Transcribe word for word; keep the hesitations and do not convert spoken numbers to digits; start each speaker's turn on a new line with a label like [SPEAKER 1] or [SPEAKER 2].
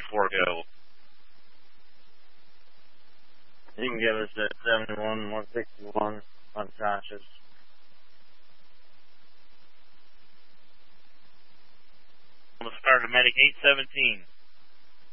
[SPEAKER 1] four go.
[SPEAKER 2] You can give us at seventy-one, one sixty-one, unconscious.
[SPEAKER 1] Let's start to medic eight seventeen.